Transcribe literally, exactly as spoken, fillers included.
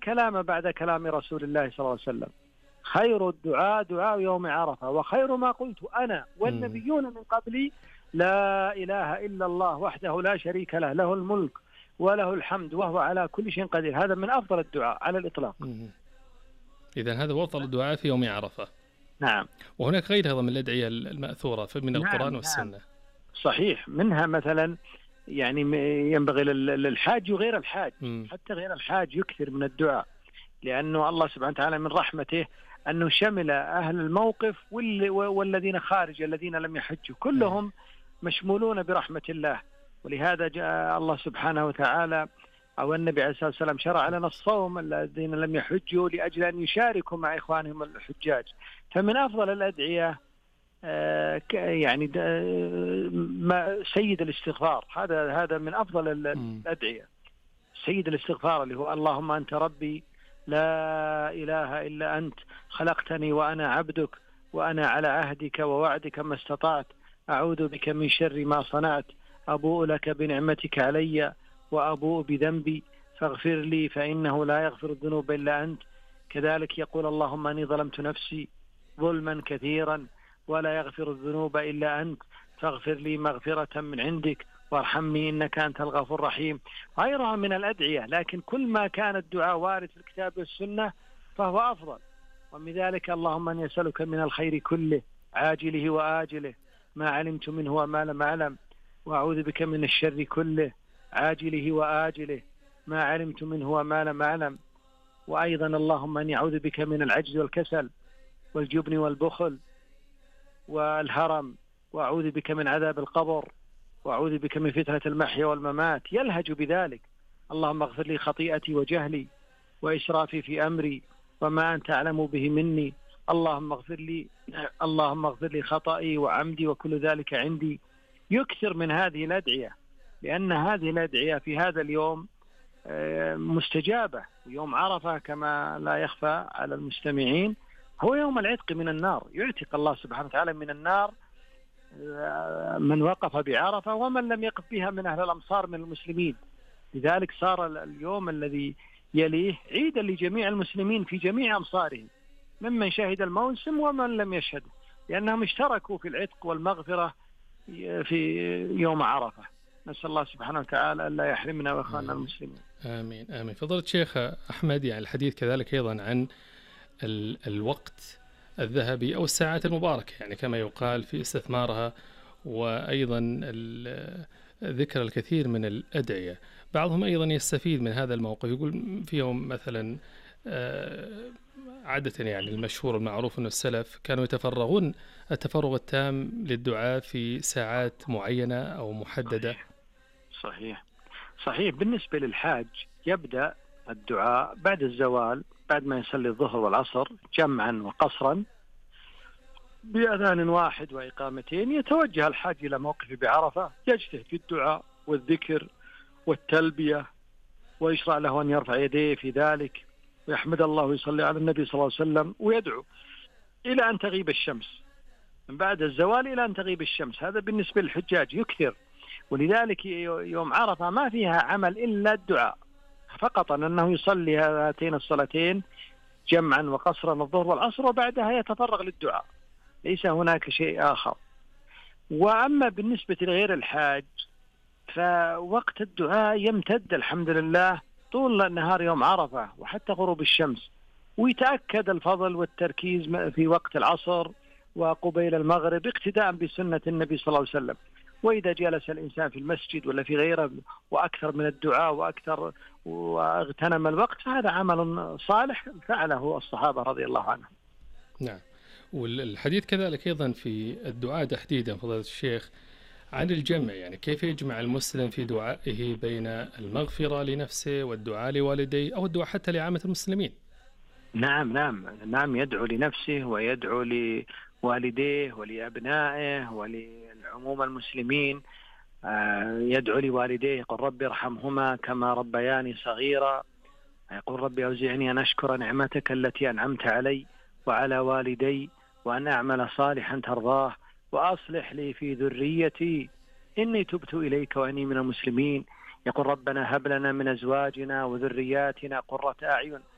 كلام بعد كلام رسول الله صلى الله عليه وسلم. خير الدعاء دعاء يوم عرفة، وخير ما قلت أنا والنبيون من قبلي لا إله إلا الله وحده لا شريك له، له الملك وله الحمد وهو على كل شيء قدير. هذا من أفضل الدعاء على الإطلاق. إذن هذا هو أفضل الدعاء في يوم عرفة. نعم. وهناك غيرها من الأدعية المأثورة من القرآن نعم والسنة. نعم. صحيح، منها مثلا يعني ينبغي للحاج وغير الحاج، م. حتى غير الحاج يكثر من الدعاء، لأنه الله سبحانه وتعالى من رحمته أنه شمل أهل الموقف والذين خارج الذين لم يحجوا كلهم م. مشمولون برحمة الله. ولهذا جاء الله سبحانه وتعالى أو النبي عليه الصلاة والسلام شرع لنا الصوم الذين لم يحجوا لأجل أن يشاركوا مع إخوانهم الحجاج. فمن أفضل الأدعية آه يعني ما سيد الاستغفار، هذا هذا من أفضل الأدعية. سيد الاستغفار اللي هو اللهم أنت ربي لا إله إلا أنت خلقتني وأنا عبدك وأنا على عهدك ووعدك ما استطعت أعوذ بك من شر ما صنعت أبوء لك بنعمتك علي وأبوء بذنبي فاغفر لي فإنه لا يغفر الذنوب إلا أنت. كذلك يقول اللهم أني ظلمت نفسي ظلما كثيرا ولا يغفر الذنوب إلا أنت فاغفر لي مغفرة من عندك وارحمني إنك أنت الغفور الرحيم. غيرها من الأدعية، لكن كل ما كان الدعاء وارد في الكتاب والسنة فهو أفضل. ومن ذلك اللهم أني أسألك من الخير كله عاجله وآجله ما علمت منه وما لم أعلم، وأعوذ بك من الشر كله عاجله وآجله ما علمت منه وما لم أعلم. وأيضا اللهم أني أعوذ بك من العجز والكسل والجبن والبخل والهرم، وأعوذ بك من عذاب القبر، وأعوذ بك من فتنة المحيا والممات. يلهج بذلك اللهم اغفر لي خطيئتي وجهلي وإسرافي في أمري وما أنت أعلم به مني، اللهم اغفر لي اللهم اغفر لي خطئي وعمدي وكل ذلك عندي. يكثر من هذه الأدعية، لأن هذه الأدعية في هذا اليوم مستجابة. يوم عرفة كما لا يخفى على المستمعين هو يوم العتق من النار، يعتق الله سبحانه وتعالى من النار من وقف بعرفة ومن لم يقف بها من أهل الأمصار من المسلمين. لذلك صار اليوم الذي يليه عيدا لجميع المسلمين في جميع أمصارهم ممن شهد الموسم ومن لم يشهد، لأنهم اشتركوا في العتق والمغفرة في يوم عرفة. نسأل الله سبحانه وتعالى ألا يحرمنا وإخواننا المسلمين. آمين آمين. فضيلة الشيخ أحمد، يعني الحديث كذلك أيضا عن ال الوقت الذهبي أو الساعات المباركة، يعني كما يقال في استثمارها، وأيضا ذكر الكثير من الأدعية. بعضهم أيضا يستفيد من هذا الموقف، يقول فيهم مثلا عادة يعني المشهور المعروف أن السلف كانوا يتفرغون التفرغ التام للدعاء في ساعات معينة أو محددة. صحيح صحيح, صحيح. بالنسبة للحاج يبدأ الدعاء بعد الزوال، بعد ما يصلي الظهر والعصر جمعا وقصرا بأذان واحد وإقامتين. يتوجه الحاج إلى موقف بعرفة، يجتهد في الدعاء والذكر والتلبية، ويشرع له أن يرفع يديه في ذلك ويحمد الله ويصلي على النبي صلى الله عليه وسلم ويدعو إلى أن تغيب الشمس، من بعد الزوال إلى أن تغيب الشمس. هذا بالنسبة للحجاج يكثر. ولذلك يوم عرفة ما فيها عمل إلا الدعاء فقط، أنه يصلي هاتين الصلاتين جمعا وقصرا الظهر والعصر وبعدها يتفرغ للدعاء، ليس هناك شيء آخر. وأما بالنسبة لغير الحاج فوقت الدعاء يمتد الحمد لله طول نهار يوم عرفة وحتى غروب الشمس، ويتأكد الفضل والتركيز في وقت العصر وقبيل المغرب اقتداء بسنة النبي صلى الله عليه وسلم. وإذا جلس الإنسان في المسجد ولا في غيره وأكثر من الدعاء وأكثر واغتنم الوقت فهذا عمل صالح فعله الصحابة رضي الله عنهم. نعم. والحديث كذلك أيضا في الدعاء تحديدا فضيلة الشيخ عن الجمع، يعني كيف يجمع المسلم في دعائه بين المغفرة لنفسه والدعاء لوالديه أو الدعاء حتى لعامة المسلمين. نعم نعم نعم يدعو لنفسه ويدعو لوالديه ولأبنائه ولعموم المسلمين. يدعو لوالديه يقول ربي ارحمهما كما ربياني صغيرا، يقول ربي أوزعني أن أشكر نعمتك التي أنعمت علي وعلى والدي وأن أعمل صالحا ترضاه وأصلح لي في ذريتي إني تبت إليك وأني من المسلمين. يقول ربنا هب لنا من أزواجنا وذرياتنا قرة أعين